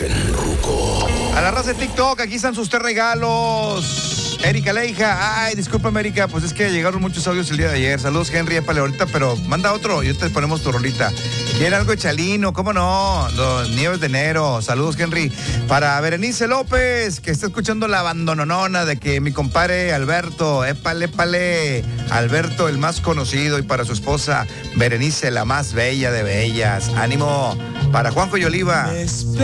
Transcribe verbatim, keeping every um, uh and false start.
imagen, ruco. A la raza de TikTok, aquí están sus tres regalos. Erika Leija, ay, discúlpame Erika, pues es que llegaron muchos audios el día de ayer. Saludos Henry, épale ahorita, pero manda otro y te ponemos tu rolita. ¿Quiere algo de Chalino? ¿Cómo no? Los Nieves de Enero. Saludos Henry. Para Berenice López, que está escuchando la abandononona de que mi compadre Alberto, épale, épale, Alberto el más conocido, y para su esposa Berenice, la más bella de bellas. Ánimo. Para Juanjo y Oliva.